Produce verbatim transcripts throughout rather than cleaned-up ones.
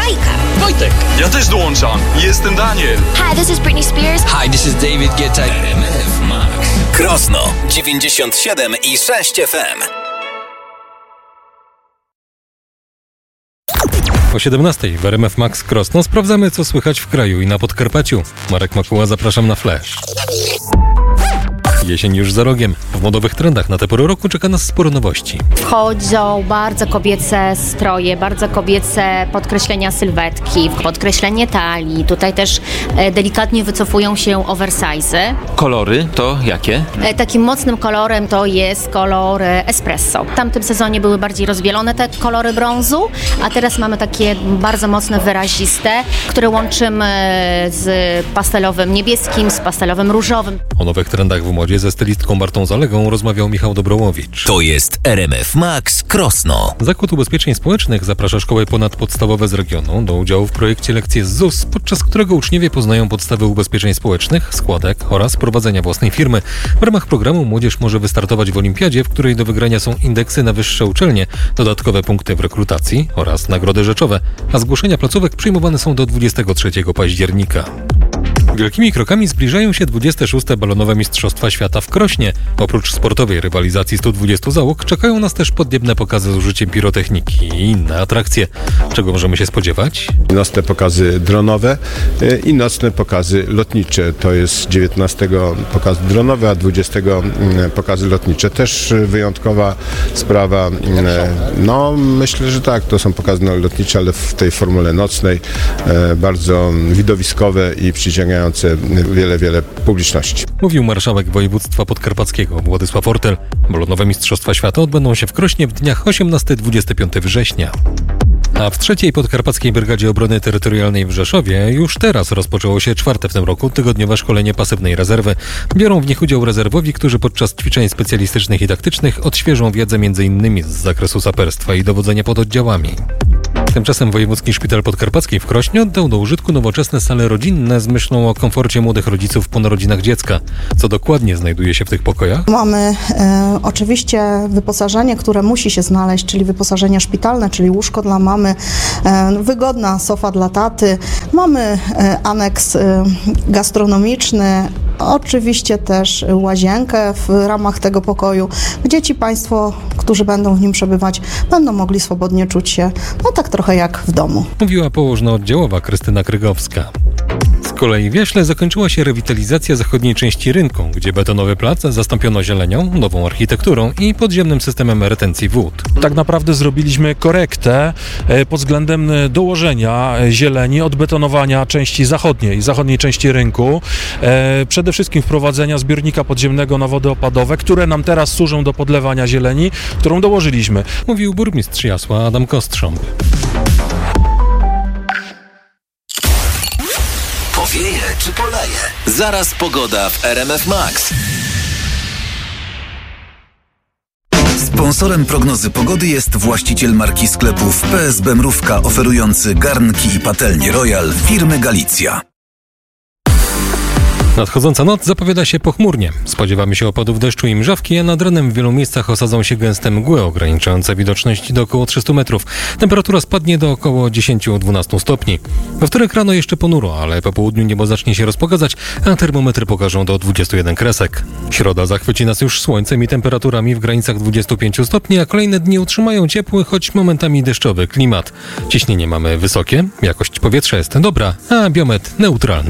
Majka. Wojtek. Ja też dołączam. Jestem Daniel. Hi, this is Britney Spears. Hi, this is David Guetta. R M F Max. Krosno dziewięćdziesiąt siedem i sześć F M. O siedemnastej w R M F Max Krosno sprawdzamy, co słychać w kraju i na Podkarpaciu. Marek Makuła, zapraszam na Flash. Jesień już za rogiem. W modowych trendach na tę porę roku czeka nas sporo nowości. Wchodzą bardzo kobiece stroje, bardzo kobiece podkreślenia sylwetki, podkreślenie talii. Tutaj też e, delikatnie wycofują się oversize'y. Kolory to jakie? E, takim mocnym kolorem to jest kolor e, espresso. W tamtym sezonie były bardziej rozbielone te kolory brązu, a teraz mamy takie bardzo mocne, wyraziste, które łączymy z pastelowym niebieskim, z pastelowym różowym. O nowych trendach w modzie ze stylistką Martą Zalegą rozmawiał Michał Dobrołowicz. To jest R M F Max Krosno. Zakład Ubezpieczeń Społecznych zaprasza szkoły ponadpodstawowe z regionu do udziału w projekcie Lekcje z Z U S, podczas którego uczniowie poznają podstawy ubezpieczeń społecznych, składek oraz prowadzenia własnej firmy. W ramach programu młodzież może wystartować w olimpiadzie, w której do wygrania są indeksy na wyższe uczelnie, dodatkowe punkty w rekrutacji oraz nagrody rzeczowe, a zgłoszenia placówek przyjmowane są do dwudziestego trzeciego października. Wielkimi krokami zbliżają się dwudzieste szóste balonowe Mistrzostwa Świata w Krośnie. Oprócz sportowej rywalizacji stu dwudziestu załóg czekają nas też podniebne pokazy z użyciem pirotechniki i inne atrakcje. Czego możemy się spodziewać? Nocne pokazy dronowe i nocne pokazy lotnicze. To jest dziewiętnastego pokazy dronowe, a dwudziestego pokazy lotnicze. Też wyjątkowa sprawa. No myślę, że tak, to są pokazy lotnicze, ale w tej formule nocnej, bardzo widowiskowe i przyciągające wiele, wiele publiczności. Mówił marszałek województwa podkarpackiego Władysław Ortel. Balonowe Mistrzostwa Świata odbędą się w Krośnie w dniach osiemnastego do dwudziestego piątego września. A w trzeciej Podkarpackiej Brygadzie Obrony Terytorialnej w Rzeszowie już teraz rozpoczęło się czwarte w tym roku tygodniowe szkolenie pasywnej rezerwy. Biorą w nich udział rezerwowi, którzy podczas ćwiczeń specjalistycznych i taktycznych odświeżą wiedzę między innymi z zakresu saperstwa i dowodzenia pododdziałami. Tymczasem Wojewódzki Szpital Podkarpacki w Krośnie oddał do użytku nowoczesne sale rodzinne z myślą o komforcie młodych rodziców po narodzinach dziecka. Co dokładnie znajduje się w tych pokojach? Mamy e, oczywiście wyposażenie, które musi się znaleźć, czyli wyposażenie szpitalne, czyli łóżko dla mamy, e, wygodna sofa dla taty. Mamy e, aneks e, gastronomiczny, oczywiście też łazienkę w ramach tego pokoju, gdzie ci Państwo, którzy będą w nim przebywać, będą mogli swobodnie czuć się, no tak trochę jak w domu. Mówiła położna oddziałowa Krystyna Krygowska. Z kolei w Jaśle zakończyła się rewitalizacja zachodniej części rynku, gdzie betonowy plac zastąpiono zielenią, nową architekturą i podziemnym systemem retencji wód. Tak naprawdę zrobiliśmy korektę pod względem dołożenia zieleni, odbetonowania części zachodniej, zachodniej części rynku. Przede wszystkim wprowadzenia zbiornika podziemnego na wody opadowe, które nam teraz służą do podlewania zieleni, którą dołożyliśmy. Mówił burmistrz Jasła Adam Kostrząb. Powieje czy poleje? Zaraz pogoda w R M F Max. Sponsorem prognozy pogody jest właściciel marki sklepów P S B Mrówka, oferujący garnki i patelnie Royal firmy Galicja. Nadchodząca noc zapowiada się pochmurnie. Spodziewamy się opadów deszczu i mrzawki, a nad ranem w wielu miejscach osadzą się gęste mgły ograniczające widoczność do około trzystu metrów. Temperatura spadnie do około dziesięć do dwunastu stopni. We wtorek rano jeszcze ponuro, ale po południu niebo zacznie się rozpogadzać, a termometry pokażą do dwudziestu jeden kresek. Środa zachwyci nas już słońcem i temperaturami w granicach dwudziestu pięciu stopni, a kolejne dni utrzymają ciepły, choć momentami deszczowy klimat. Ciśnienie mamy wysokie, jakość powietrza jest dobra, a biometr neutralny.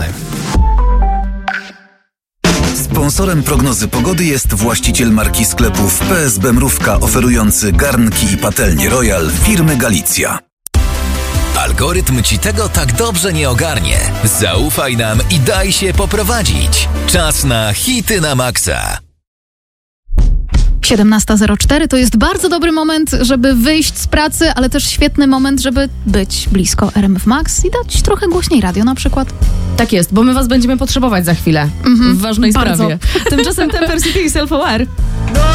Sponsorem prognozy pogody jest właściciel marki sklepów P S B Mrówka, oferujący garnki i patelnie Royal firmy Galicja. Algorytm ci tego tak dobrze nie ogarnie. Zaufaj nam i daj się poprowadzić. Czas na hity na maksa. siedemnasta zero cztery to jest bardzo dobry moment, żeby wyjść z pracy, ale też świetny moment, żeby być blisko R M F Max i dać trochę głośniej radio na przykład. Tak jest, bo my was będziemy potrzebować za chwilę. Mm-hmm, w ważnej bardzo. sprawie. Tymczasem Temper City i Self-Aware.